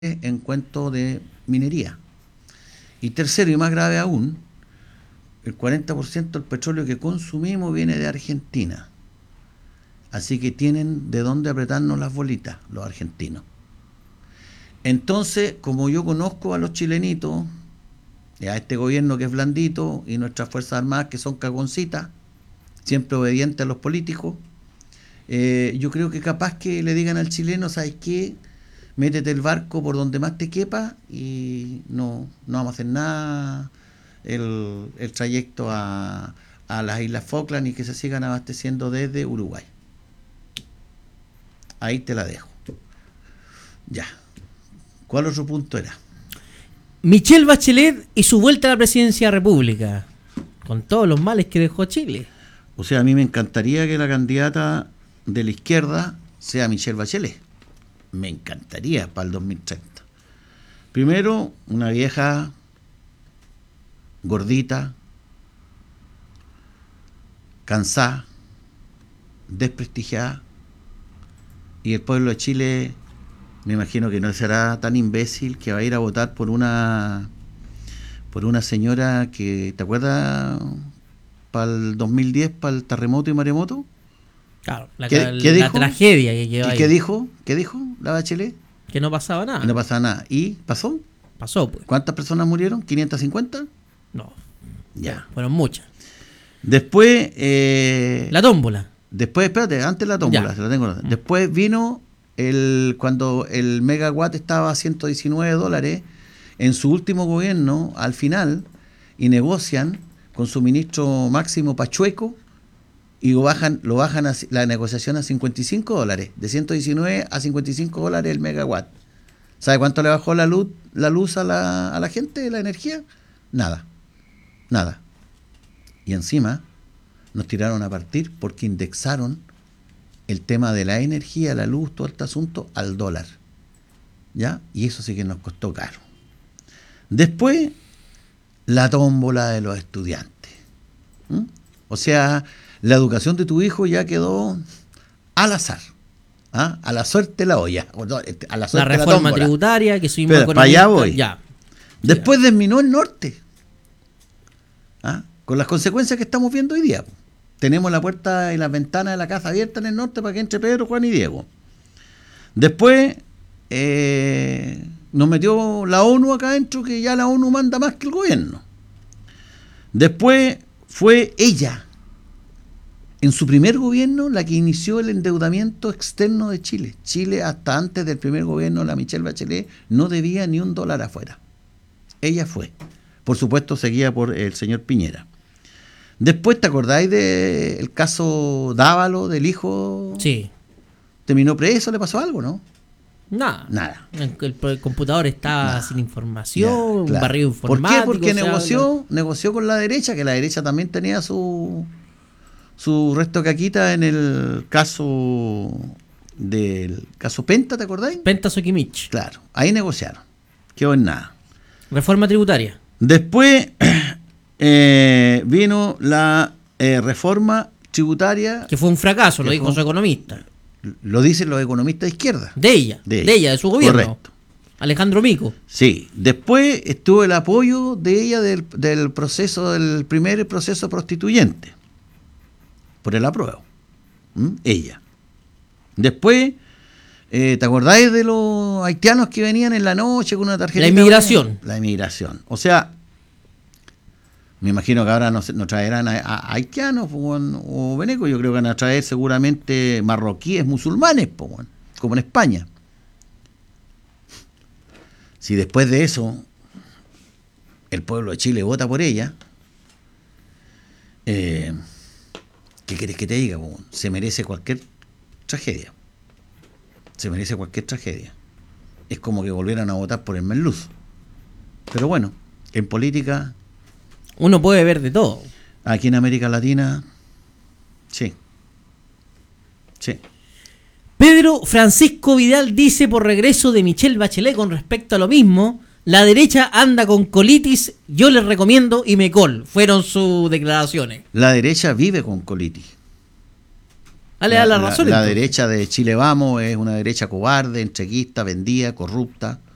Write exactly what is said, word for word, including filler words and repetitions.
en cuento de minería. Y tercero, y más grave aún, el cuarenta por ciento del petróleo que consumimos viene de Argentina. Así que tienen de dónde apretarnos las bolitas los argentinos. Entonces, como yo conozco a los chilenitos, a este gobierno que es blandito y nuestras Fuerzas Armadas que son cagoncitas, siempre obedientes a los políticos, eh, yo creo que capaz que le digan al chileno, ¿sabes qué? Métete el barco por donde más te quepa y no, no vamos a hacer nada el, el trayecto a, a las Islas Falkland y que se sigan abasteciendo desde Uruguay. Ahí te la dejo. Ya. ¿Cuál otro punto era? Michelle Bachelet y su vuelta a la presidencia de la República, con todos los males que dejó Chile. O sea, a mí me encantaría que la candidata de la izquierda sea Michelle Bachelet. Me encantaría para el dos mil treinta. Primero, una vieja gordita, cansada, desprestigiada, y el pueblo de Chile, me imagino que no será tan imbécil que va a ir a votar por una por una señora que, ¿te acuerdas? Para el dos mil diez, para el terremoto y maremoto. Claro, la, ¿Qué, la, ¿qué la dijo? tragedia que quedó ¿Y ahí. qué dijo? ¿Qué dijo la Bachelet? Que no pasaba nada. Y no pasaba nada. ¿Y pasó? Pasó, pues. ¿Cuántas personas murieron? ¿quinientas cincuenta? No. Ya. Fueron muchas. Después... Eh, La tómbola. Después, espérate, antes la tómbola, Ya. se la tengo. Después vino el cuando el megawatt estaba a ciento diecinueve dólares, en su último gobierno, al final, y negocian con su ministro Máximo Pachueco, y lo bajan, lo bajan a, la negociación a cincuenta y cinco dólares, de ciento diecinueve a cincuenta y cinco dólares el megawatt. ¿Sabe cuánto le bajó la luz, la luz a la, a la gente, la energía? Nada, nada. Y encima nos tiraron a partir porque indexaron el tema de la energía, la luz, todo este asunto al dólar, ¿ya? Y eso sí que nos costó caro. Después, la tómbola de los estudiantes. ¿Mm? O sea, la educación de tu hijo ya quedó al azar, ¿ah? A la suerte la olla, a la suerte La reforma la tributaria, que soy Pero para allá voy. Ya. Después ya. Desminó el norte, ¿ah? Con las consecuencias que estamos viendo hoy día. Tenemos la puerta y las ventanas de la casa abiertas en el norte para que entre Pedro, Juan y Diego. Después eh, nos metió la ONU acá adentro, que ya la ONU manda más que el gobierno. Después fue ella, en su primer gobierno, la que inició el endeudamiento externo de Chile. Chile, hasta antes del primer gobierno, la Michelle Bachelet, no debía ni un dólar afuera. Ella fue. Por supuesto, seguida por el señor Piñera. Después, ¿te acordáis del caso Dávalo, del hijo? Sí. ¿Terminó preso? ¿Le pasó algo, no? Nada. Nada. El, el, el computador estaba Nada. sin información, Ya, claro. un barrido informático. ¿Por qué? Porque o sea, negoció, no... negoció con la derecha, que la derecha también tenía su su resto de caquita en el caso del caso Penta, ¿te acordáis? Penta Sokimich. Claro, ahí negociaron. Quedó en nada. Reforma tributaria. Después eh, vino la eh, reforma tributaria. Que fue un fracaso, lo dijo fue, su economista. Lo dicen los economistas de izquierda. De ella, de, de ella, de su gobierno. Correcto. Alejandro Mico. Sí. Después estuvo el apoyo de ella del, del proceso, del primer proceso prostituyente. Por el apruebo. ¿Mm? Ella. Después, eh, ¿te acordáis de los haitianos que venían en la noche con una tarjeta? La inmigración. La inmigración. O sea, me imagino que ahora nos, nos traerán a, a haitianos o, o venecos. Yo creo que van a traer seguramente marroquíes, musulmanes, po, como en España. Si después de eso el pueblo de Chile vota por ella, eh, ¿qué querés que te diga? Po? Se merece cualquier tragedia. Se merece cualquier tragedia. Es como que volvieran a votar por el merluzo. Pero bueno, en política... Uno puede ver de todo. Aquí en América Latina, sí. Sí. Pedro Francisco Vidal dice por regreso de Michelle Bachelet con respecto a lo mismo: la derecha anda con colitis, yo les recomiendo y me col. Fueron sus declaraciones. La derecha vive con colitis. Ah, le da la razón. La, la entonces. derecha de Chile Vamos es una derecha cobarde, entreguista, vendida, corrupta.